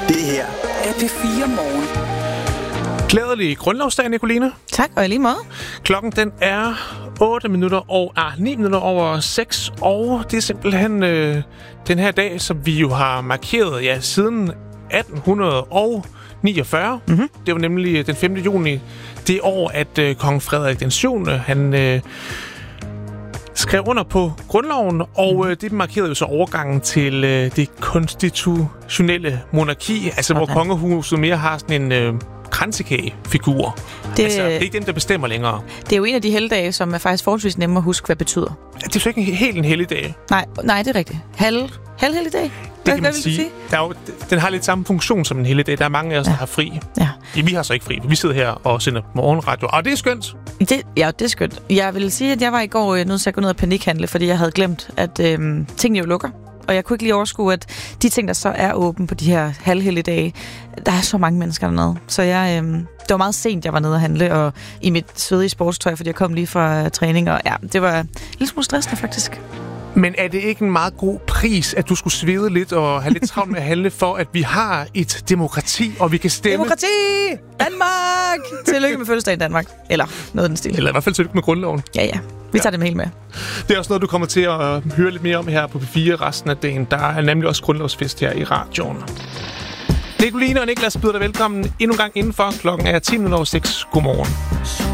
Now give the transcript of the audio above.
Det her er P4 Morgen. Glædelig grundlovsdag, Nicoline. Tak, og i lige måde. Klokken den er 9 minutter over 6, og det er simpelthen den her dag, som vi jo har markeret siden 1849. Mm-hmm. Det var nemlig den 5. juni det år, at kong Frederik den 7. han skrev under på grundloven, og det markerede jo så overgangen til det konstitutionelle monarki, altså hvor kongehuset mere har sådan en kransekagefigur. Det er ikke dem, der bestemmer længere. Det er jo en af de helligdage, som er faktisk forholdsvis nemme at huske, hvad betyder. Det er så ikke helt en helligdag. Nej, det er rigtigt. Halvhelligdag? Det kan man sige. Den har lidt samme funktion som en helligdag. Der er mange af os, der har fri. Ja. Vi har så ikke fri. Vi sidder her og sender morgenradio. Og det er skønt. Det er skønt. Jeg vil sige, at jeg var i går nødt til at gå ned og panikhandle, fordi jeg havde glemt, at tingene jo lukker. Og jeg kunne ikke lige overskue, at de ting, der så er åbne på de her halvhelligdage, der er så mange mennesker dernede. Så det var meget sent, jeg var nede og handle, og i mit svedige sportstøj, fordi jeg kom lige fra træning, og det var lidt smule stressende faktisk. Men er det ikke en meget god pris, at du skulle svede lidt og have lidt travlt med at handle, for at vi har et demokrati, og vi kan stemme? Demokrati! Danmark! Tillykke med fødselsdagen Danmark. Eller noget af den stil. Eller i hvert fald tillykke med grundloven. Ja. Vi tager dem helt med. Det er også noget, du kommer til at høre lidt mere om her på P4 resten af dagen. Der er nemlig også grundlovsfest her i radioen. Nicoline og Niklas byder dig velkommen endnu en gang indenfor. Klokken er 10:06. Godmorgen.